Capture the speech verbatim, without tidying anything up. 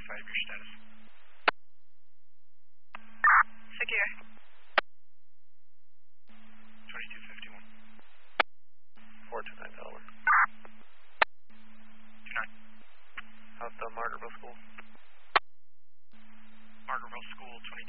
five, your status. Secure. twenty-two fifty-one. four two nine Delaware. two nine. How's the Margaretville School? Margaretville School, twenty-two.